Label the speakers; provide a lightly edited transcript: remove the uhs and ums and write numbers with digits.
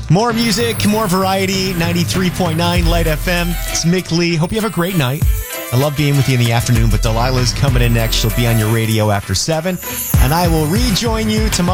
Speaker 1: More music, more variety, 93.9 Light FM. It's Mick Lee. Hope you have a great night. I love being with you in the afternoon, but Delilah's coming in next. She'll be on your radio after 7. And I will rejoin you tomorrow.